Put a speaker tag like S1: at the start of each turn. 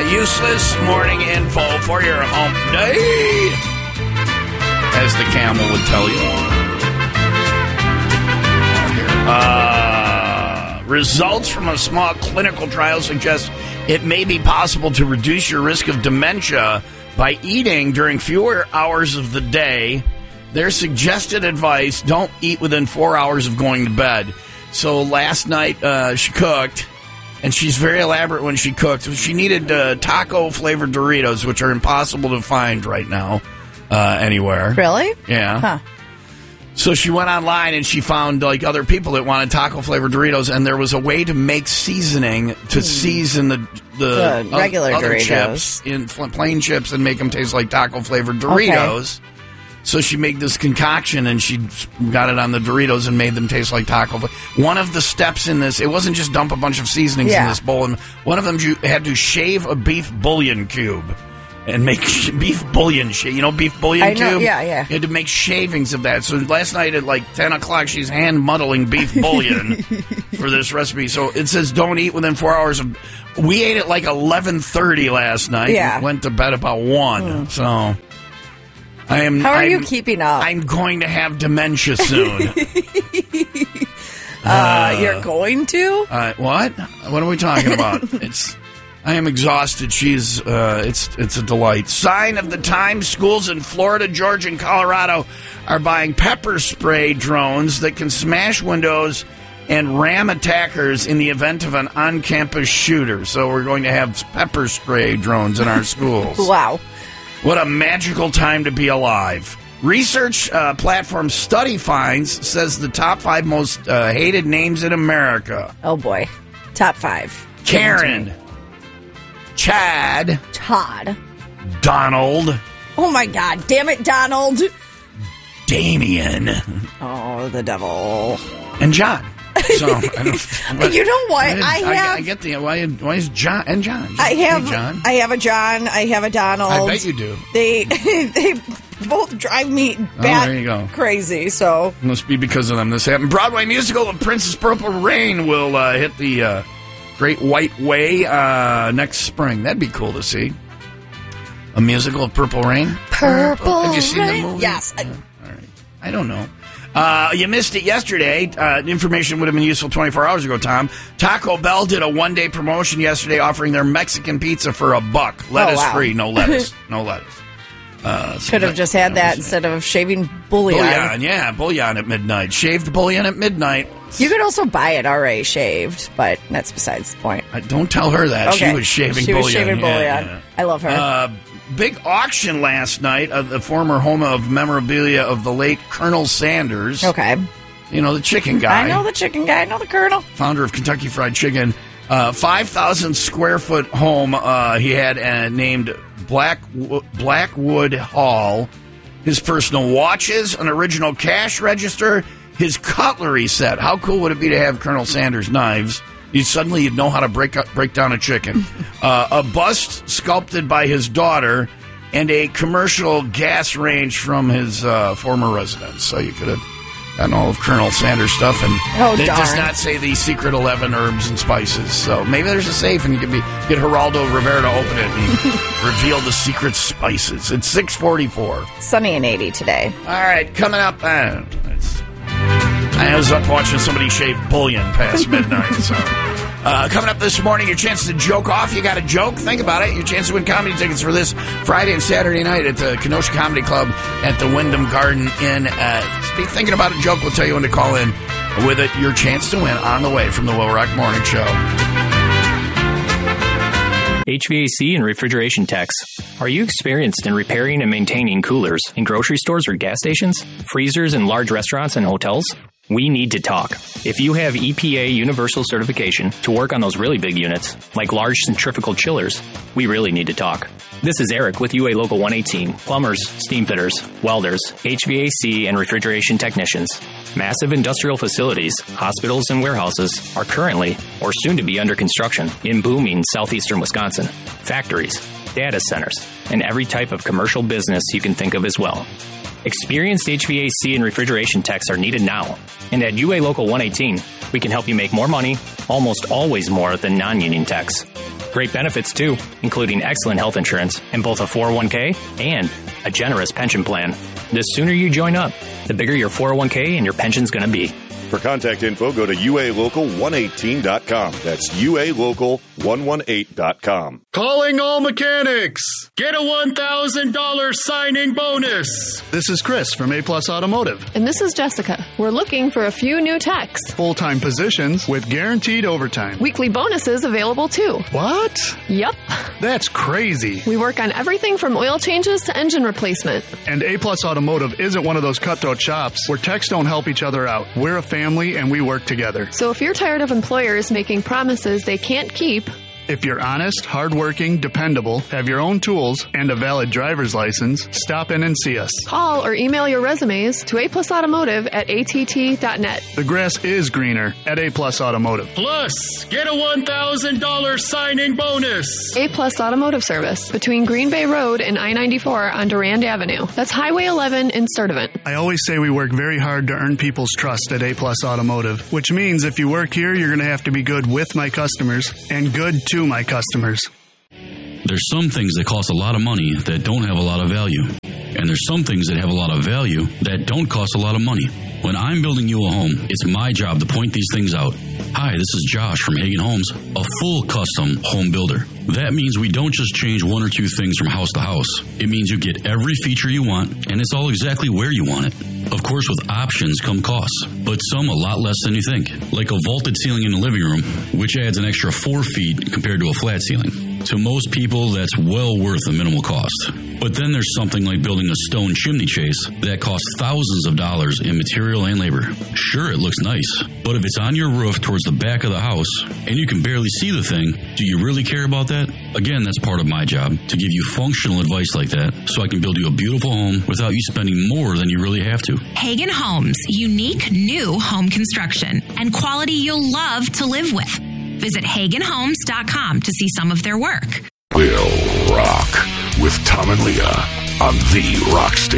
S1: useless morning info for your hump day, as the camel would tell you. Results from a small clinical trial suggest it may be possible to reduce your risk of dementia by eating during fewer hours of the day. Their suggested advice: don't eat within 4 hours of going to bed. So last night she cooked, and she's very elaborate when she cooks. She needed taco-flavored Doritos, which are impossible to find right now anywhere.
S2: Really?
S1: Yeah.
S2: Huh.
S1: So she went online and she found like other people that wanted taco-flavored Doritos, and there was a way to make seasoning to season the
S2: regular
S1: other
S2: Doritos
S1: chips in plain chips and make them taste like taco-flavored Doritos. Okay. So she made this concoction, and she got it on the Doritos and made them taste like taco. One of the steps in this, it wasn't just dump a bunch of seasonings in this bowl. And one of them, you had to shave a beef bouillon cube and make beef bouillon. Beef bouillon cube?
S2: Yeah.
S1: You had to make shavings of that. So last night at like 10 o'clock, she's hand muddling beef bouillon for this recipe. So it says don't eat within 4 hours of... We ate at like 11:30 last night.
S2: Yeah.
S1: And went to bed about 1. So... How
S2: are you keeping up?
S1: I'm going to have dementia soon.
S2: You're going to?
S1: What? What are we talking about? I am exhausted. It's a delight. Sign of the times: schools in Florida, Georgia, and Colorado are buying pepper spray drones that can smash windows and ram attackers in the event of an on-campus shooter. So we're going to have pepper spray drones in our schools.
S2: Wow.
S1: What a magical time to be alive. Research platform Study Finds says the top 5 most hated names in America.
S2: Oh, boy. Top 5.
S1: Karen. Chad.
S2: Todd.
S1: Donald.
S2: Oh, my God. Damn it, Donald.
S1: Damien.
S2: Oh, the devil.
S1: And John. So,
S2: you know what?
S1: I get the why is John and John?
S2: I have a John. I have a Donald.
S1: I bet you do.
S2: They both drive me crazy. So
S1: must be because of them. This happened. Broadway musical of Princess Purple Rain will hit the Great White Way next spring. That'd be cool to see. A musical of Purple Rain.
S2: Purple.
S1: Have you seen
S2: Rain?
S1: the movie?
S2: Yes.
S1: Yeah. All right. I don't know. You missed it yesterday. Information would have been useful 24 hours ago, Tom. Taco Bell did a one-day promotion yesterday offering their Mexican pizza for $1. Lettuce-free, no lettuce. No lettuce.
S2: Could have just had that instead of shaving bouillon.
S1: Bouillon at midnight. Shaved bouillon at midnight.
S2: You could also buy it already shaved, but that's besides the point.
S1: Don't tell her that.
S2: Okay.
S1: She was shaving bouillon.
S2: Yeah. I love her.
S1: Big auction last night of the former home of memorabilia of the late Colonel Sanders.
S2: Okay.
S1: You know, the chicken guy.
S2: I know the chicken guy. I know the Colonel.
S1: Founder of Kentucky Fried Chicken. 5,000 square foot home he had named Blackwood Hall. His personal watches, an original cash register, his cutlery set. How cool would it be to have Colonel Sanders knives? You'd know how to break down a chicken. A bust sculpted by his daughter, and a commercial gas range from his former residence. So you could have gotten all of Colonel Sanders stuff, and it does not say the secret 11 herbs and spices. So maybe there's a safe, and you could get Geraldo Rivera to open it and reveal the secret spices. It's 6:44.
S2: Sunny and 80 today.
S1: All right, coming up. I was up watching somebody shave bouillon past midnight. So, coming up this morning, your chance to joke off. You got a joke? Think about it. Your chance to win comedy tickets for this Friday and Saturday night at the Kenosha Comedy Club at the Wyndham Garden Inn. Be thinking about a joke. We'll tell you when to call in with it. Your chance to win on the way from the Will Rock Morning Show.
S3: HVAC and refrigeration techs. Are you experienced in repairing and maintaining coolers in grocery stores or gas stations, freezers in large restaurants and hotels? We need to talk. If you have EPA universal certification to work on those really big units, like large centrifugal chillers, we really need to talk. This is Eric with UA Local 118, plumbers, steam fitters, welders, HVAC, and refrigeration technicians. Massive industrial facilities, hospitals, and warehouses are currently or soon to be under construction in booming southeastern Wisconsin. Factories, data centers, and every type of commercial business you can think of as well. Experienced HVAC and refrigeration techs are needed now. And at UA Local 118, we can help you make more money, almost always more than non-union techs. Great benefits, too, including excellent health insurance and both a 401k and a generous pension plan. The sooner you join up, the bigger your 401k and your pension's going to be.
S4: For contact info, go to ualocal118.com. That's ualocal118.com.
S5: Calling all mechanics. Get a $1,000 signing bonus.
S6: This is Chris from A Plus Automotive.
S7: And this is Jessica. We're looking for a few new techs.
S6: Full-time positions with guaranteed overtime.
S7: Weekly bonuses available too.
S6: What?
S7: Yep.
S6: That's crazy.
S7: We work on everything from oil changes to engine replacement.
S6: And A Plus Automotive isn't one of those cutthroat shops where techs don't help each other out. We're a family and we work together.
S7: So if you're tired of employers making promises they can't keep,
S6: if you're honest, hardworking, dependable, have your own tools, and a valid driver's license, stop in and see us.
S7: Call or email your resumes to aplusautomotive@att.net.
S6: The grass is greener at A Plus Automotive.
S5: Plus, get a $1,000 signing bonus.
S7: A Plus Automotive Service between Green Bay Road and I-94 on Durand Avenue. That's Highway 11 in Sturtevant.
S6: I always say we work very hard to earn people's trust at A Plus Automotive, which means if you work here, you're going to have to be good with my customers and good to my customers.
S8: There's some things that cost a lot of money that don't have a lot of value. And there's some things that have a lot of value that don't cost a lot of money. When I'm building you a home, it's my job to point these things out. Hi, this is Josh from Hagen Homes, a full custom home builder. That means we don't just change one or two things from house to house. It means you get every feature you want, and it's all exactly where you want it. Of course, with options come costs, but some a lot less than you think. Like a vaulted ceiling in the living room, which adds an extra 4 feet compared to a flat ceiling. To most people, that's well worth the minimal cost. But then there's something like building a stone chimney chase that costs thousands of dollars in material and labor. Sure, it looks nice, but if it's on your roof towards the back of the house and you can barely see the thing, do you really care about that? Again, that's part of my job, to give you functional advice like that so I can build you a beautiful home without you spending more than you really have to.
S9: Hagen Homes, unique new home construction and quality you'll love to live with. Visit HagenHomes.com to see some of their work.
S10: Will Rock with Tom and Leah on the Rock Station.